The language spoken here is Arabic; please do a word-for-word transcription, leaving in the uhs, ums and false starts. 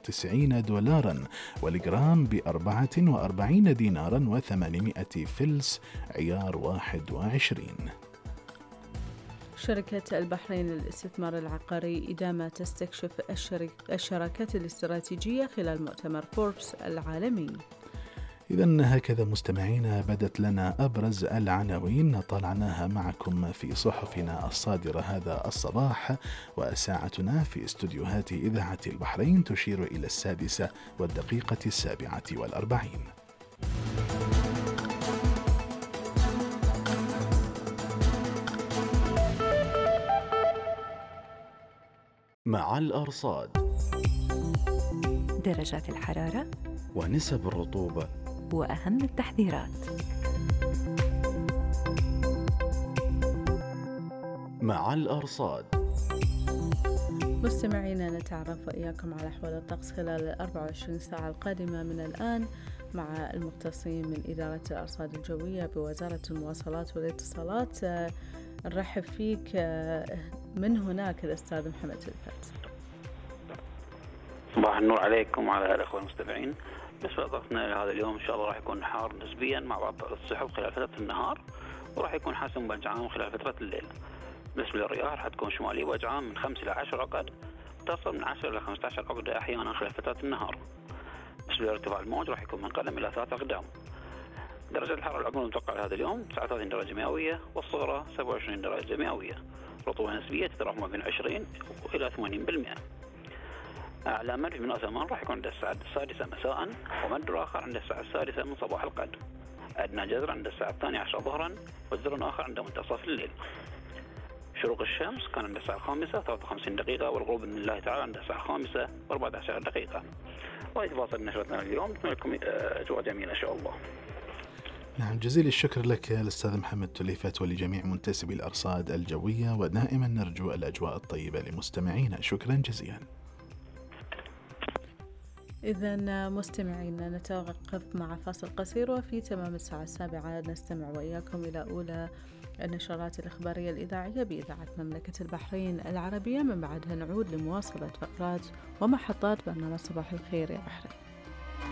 وتسعين دولارا، والجرام بأربعة وأربعين دينارا وثمانمائة فلس عيار واحد وعشرين. شركة البحرين للاستثمار العقاري إدامة تستكشف الشراكات الاستراتيجية خلال مؤتمر فوربس العالمي. إذن هكذا مستمعينا بدت لنا أبرز العناوين طالعناها معكم في صحفنا الصادرة هذا الصباح، وساعتنا في استوديوهات إذاعة البحرين تشير إلى السادسة والدقيقة السابعة والأربعين. مع الأرصاد، درجات الحرارة ونسب الرطوبة وأهم التحذيرات. مع الأرصاد. مستمعينا نتعرف وإياكم على أحوال الطقس خلال الأربع وعشرين ساعة القادمة من الآن مع المختصين من إدارة الأرصاد الجوية بوزارة المواصلات والاتصالات. نرحب فيك من هناك الأستاذ محمد تلفت. صباح النور عليكم وعلى الأخوة المستمعين. بالنسبة لطقسنا لهذا اليوم إن شاء الله راح يكون حار نسبيا مع بعض السحب خلال فترة النهار، وراح يكون حاسم وجعان خلال فترة الليل. بالنسبة للرياح راح تكون شمالي وجعان من خمسة إلى عشرة عقد، تصل من عشرة إلى خمسة عشر عقدة أحيانا خلال فترة النهار. بالنسبة لارتفاع الموج راح يكون من قدم إلى ثلاثة أقدام. درجة الحرارة العظمى المتوقعة لهذا اليوم تسعة وثلاثين درجة مئوية والصغرى سبعة وعشرين درجة مئوية. رطوبة نسبية تتراوح ما بين عشرين إلى ثمانين بالمئة. أعلى مد من أثمان راح يكون عند الساعة السادسة مساء، ومد آخر عند الساعة السادسة من صباح الغد. أدنى جذر عند الساعة الثانية عشر ظهرا، والجذر آخر عند منتصف الليل. شروق الشمس كان عند الساعة الخامسة ثلاثة وخمسين دقيقة، والغروب بإذن الله تعالى عند الساعة الخامسة وأربعة عشر دقيقة. ويتواصل نشرتنا اليوم لكم أجواء جميلة إن شاء الله. نعم، جزيل الشكر لك الأستاذ محمد تليفت ولجميع منتسبي الأرصاد الجوية، ودائما نرجو الأجواء الطيبة لمستمعينا. شكرا جزيلا. إذن مستمعينا نتوقف مع فاصل قصير، وفي تمام الساعة السابعة نستمع وإياكم إلى أولى النشرات الإخبارية الإذاعية بإذاعة مملكة البحرين العربية. من بعدها نعود لمواصلة فقرات ومحطات برنامج صباح الخير يا بحرين.